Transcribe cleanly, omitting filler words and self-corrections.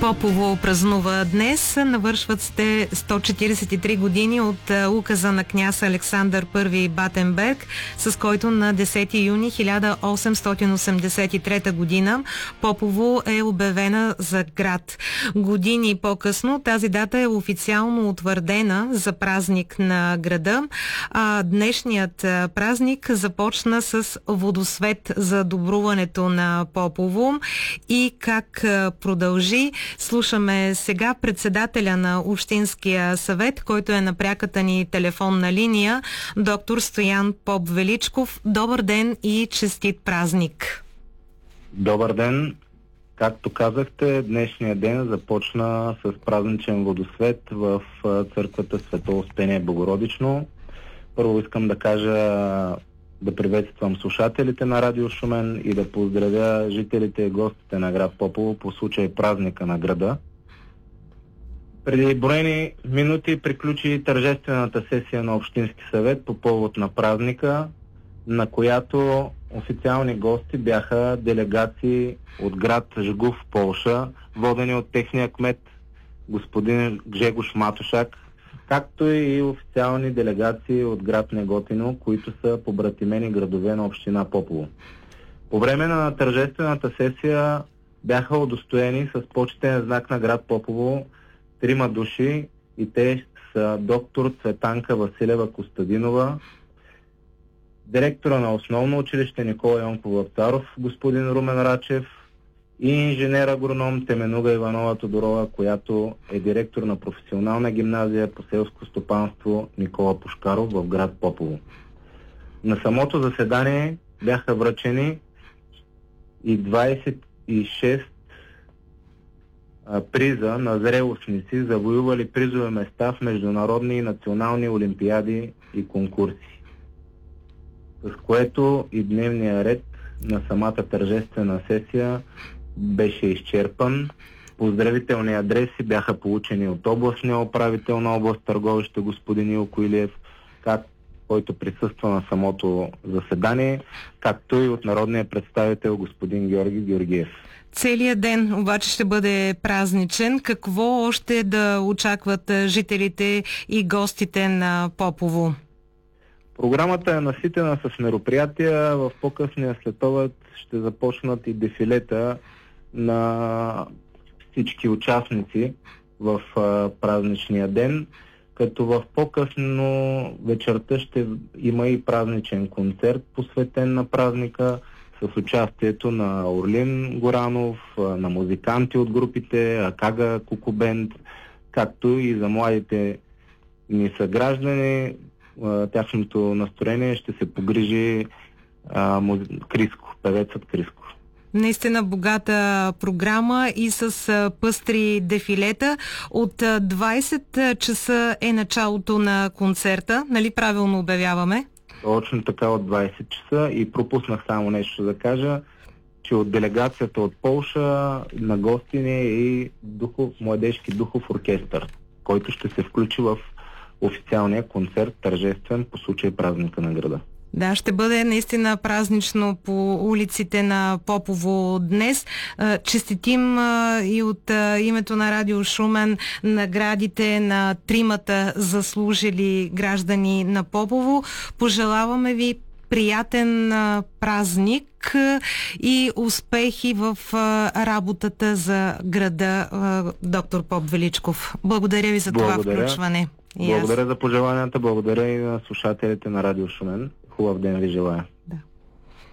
Попово празнува днес. Навършват сте 143 години от указа на княз Александър I Батенберг, с който на 10 юни 1883 година Попово е обявена за град. Години по-късно тази дата е официално утвърдена за празник на града, а днешният празник започна с водосвет за добруването на Попово и как продължи. Слушаме сега председателя на Общинския съвет, който е на пряката ни телефонна линия, доктор Стоян Поп-Величков. Добър ден и честит празник! Добър ден! Както казахте, днешния ден започна с празничен водосвет в църквата Свето Успение Богородично. Първо искам да кажа, да приветствам слушателите на Радио Шумен и да поздравя жителите и гостите на град Попово по случай празника на града. Преди броени минути приключи тържествената сесия на Общински съвет по повод на празника, на която официални гости бяха делегации от град Жгув, Полша, водени от техния кмет господин Гжегош Матушак, както и официални делегации от град Неготино, които са побратимени градове на община Попово. По време на тържествената сесия бяха удостоени с почетен знак на град Попово 3 души и те са доктор Цветанка Василева Костадинова, директора на основно училище Никола Йонков Вапцаров, господин Румен Рачев, и инженер-агроном Теменуга Иванова Тодорова, която е директор на професионална гимназия по селско стопанство Никола Пушкаров в град Попово. На самото заседание бяха връчени и 26 приза на зрелостници, завоювали призове места в международни и национални олимпиади и конкурси, с което и дневния ред на самата тържествена сесия беше изчерпан. Поздравителни адреси бяха получени от областния управител на област Търговище господин Илко Илиев, който присъства на самото заседание, както и от народния представител господин Георги Георгиев. Целият ден обаче ще бъде празничен. Какво още да очакват жителите и гостите на Попово? Програмата е наситена с мероприятия. В по-късния следобед ще започнат и дефилета на всички участници в празничния ден, като в по-късно вечерта ще има и празничен концерт, посветен на празника, с участието на Орлин Горанов, на музиканти от групите Акага Кукубенд, както и за младите ни съграждани. Тяхното настроение ще се погрижи Криско, певецът Криско. Наистина богата програма и с пъстри дефилета. От 20 часа е началото на концерта, нали правилно обявяваме? Точно така, от 20 часа, и пропуснах само нещо да кажа, че от делегацията от Полша на гости ни е и младежки духов оркестър, който ще се включи в официалния концерт, тържествен по случай празника на града. Да, ще бъде наистина празнично по улиците на Попово днес. Честитим и от името на Радио Шумен наградите на 3 заслужили граждани на Попово. Пожелаваме ви приятен празник и успехи в работата за града, доктор Поп-Величков. Благодаря ви за това включване. Благодаря за пожеланията, благодаря и на слушателите на Радио Шумен. Хубав ден ви желая. Да.